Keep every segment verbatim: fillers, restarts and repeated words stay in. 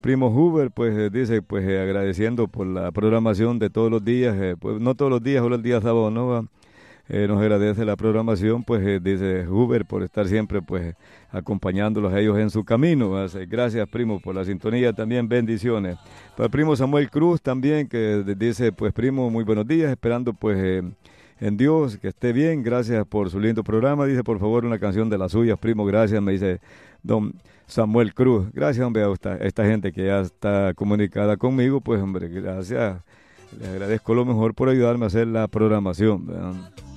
primo Huber, pues eh, dice, pues eh, agradeciendo por la programación de todos los días, eh, pues no todos los días, solo el día sábado, ¿no? Va? Eh, nos agradece la programación, pues eh, dice Huber por estar siempre pues acompañándolos a ellos en su camino. Así, gracias primo por la sintonía, también bendiciones. Para el primo Samuel Cruz también que dice pues primo muy buenos días, esperando pues eh, en Dios que esté bien, gracias por su lindo programa. Dice por favor una canción de las suyas, primo, gracias, me dice don Samuel Cruz. Gracias hombre a esta, a esta gente que ya está comunicada conmigo, pues hombre, gracias. Les agradezco lo mejor por ayudarme a hacer la programación, ¿verdad?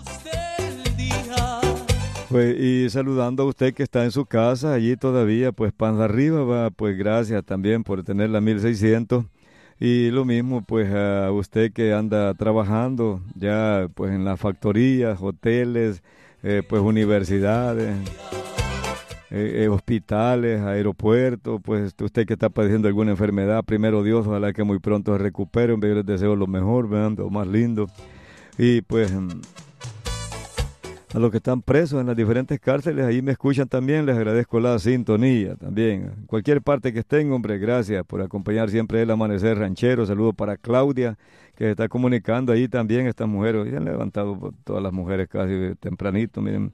Pues, y saludando a usted que está en su casa, allí todavía, pues panza arriba, va, pues gracias también por tener la mil seiscientos. Y lo mismo, pues a usted que anda trabajando ya, pues en las factorías, hoteles, eh, pues universidades, eh, eh, hospitales, aeropuertos, pues usted que está padeciendo alguna enfermedad, primero Dios, ojalá que muy pronto se recupere, yo les deseo lo mejor, vean, lo más lindo. Y pues a los que están presos en las diferentes cárceles, ahí me escuchan también, les agradezco la sintonía también. En cualquier parte que estén, hombre, gracias por acompañar siempre el Amanecer Ranchero. Saludos para Claudia, que se está comunicando ahí también, estas mujeres. Ya han levantado todas las mujeres casi tempranito, miren.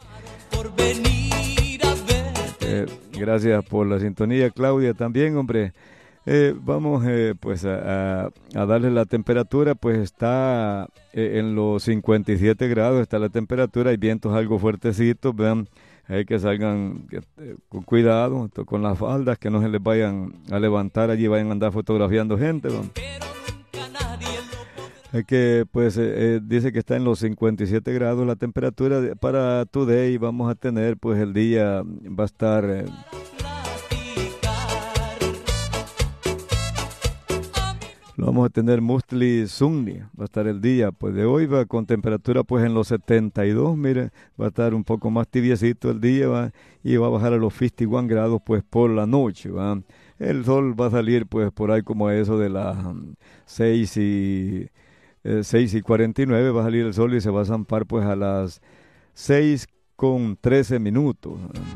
Eh, gracias por la sintonía, Claudia, también, hombre. Eh, vamos eh, pues a, a, a darle la temperatura, pues está eh, en los cincuenta y siete grados, está la temperatura, hay vientos algo fuertecitos, vean, hay que salgan eh, con cuidado, con las faldas, que no se les vayan a levantar allí, vayan a andar fotografiando gente, ¿no? Es que pues eh, eh, dice que está en los cincuenta y siete grados la temperatura de, para today, vamos a tener pues el día va a estar... Eh, Lo vamos a tener mostly sunny, va a estar el día, pues de hoy va con temperatura pues en los setenta y dos, mire, va a estar un poco más tibiecito el día, va, y va a bajar a los cincuenta y uno grados pues por la noche, va. El sol va a salir pues por ahí como a eso de las um, seis y, eh, seis y cuarenta y nueve, va a salir el sol y se va a zampar pues a las seis con trece minutos.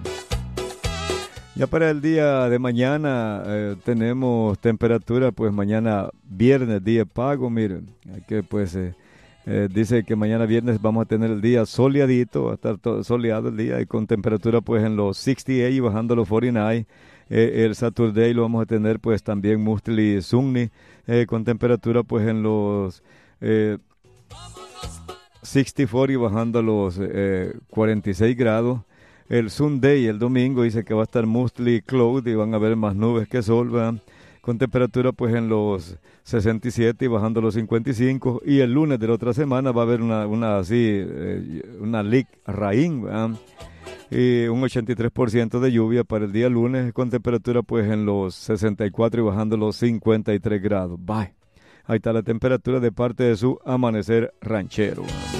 Ya para el día de mañana eh, tenemos temperatura, pues mañana viernes, día de pago, miren, hay que pues eh, eh, dice que mañana viernes vamos a tener el día soleadito, va a estar todo soleado el día y con temperatura pues en los sesenta y ocho y bajando a los cuarenta y nueve. Eh, el Saturday lo vamos a tener pues también mostly sunny, eh, con temperatura pues en los eh, sesenta y cuatro y bajando a los eh, cuarenta y seis grados. El Sunday, el domingo, dice que va a estar mostly cloud y van a haber más nubes que sol, ¿verdad? Con temperatura pues en los sesenta y siete y bajando a los cincuenta y cinco. Y el lunes de la otra semana va a haber una, una así, eh, una lick rain, ¿verdad? Y un ochenta y tres por ciento de lluvia para el día lunes, con temperatura pues en los sesenta y cuatro y bajando a los cincuenta y tres grados. Bye. Ahí está la temperatura de parte de su Amanecer Ranchero, ¿verdad?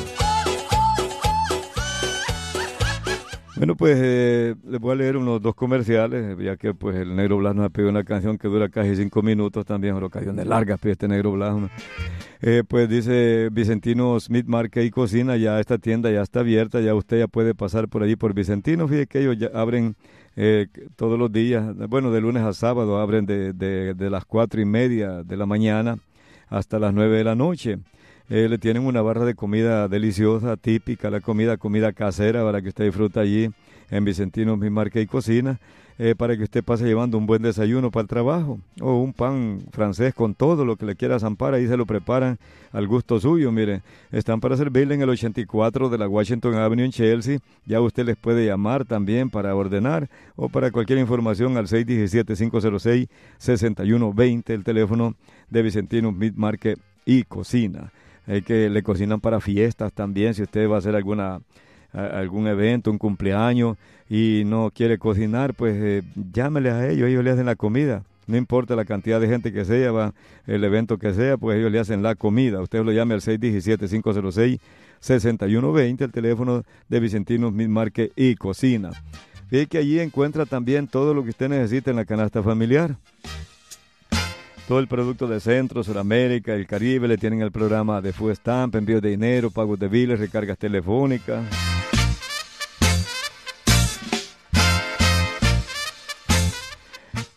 Bueno, pues eh, les voy a leer unos dos comerciales, ya que pues el Negro Blas nos ha pedido una canción que dura casi cinco minutos también, pero canciones largas pide este Negro Blas. Eh, pues dice Vicentino Smith Market y Cocina, ya esta tienda ya está abierta, ya usted ya puede pasar por allí por Vicentino, fíjate que ellos ya abren eh, todos los días, bueno, de lunes a sábado abren de, de, de las cuatro y media de la mañana hasta las nueve de la noche. Eh, le tienen una barra de comida deliciosa, típica, la comida, comida casera para que usted disfrute allí en Vicentino Mi Marca y Cocina, eh, para que usted pase llevando un buen desayuno para el trabajo o un pan francés con todo lo que le quiera zampar, ahí se lo preparan al gusto suyo. Mire, están para servirle en el ochenta y cuatro de la Washington Avenue en Chelsea, ya usted les puede llamar también para ordenar o para cualquier información al seis uno siete, cinco cero seis, seis uno dos cero, el teléfono de Vicentino Mi Marca y Cocina. Eh, que le cocinan para fiestas también, si usted va a hacer alguna a, algún evento, un cumpleaños y no quiere cocinar, pues eh, llámele a ellos, ellos le hacen la comida, no importa la cantidad de gente que sea, va, el evento que sea, pues ellos le hacen la comida. Usted lo llame al seis uno siete, cinco cero seis, seis uno dos cero, el teléfono de Vicentino Smith Market y Cocina. Fíjate que allí encuentra también todo lo que usted necesita en la canasta familiar. Todo el producto de Centro, Sudamérica, el Caribe, le tienen el programa de Food Stamp, envíos de dinero, pagos de biles, recargas telefónicas.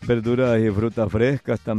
verduras y frutas frescas también.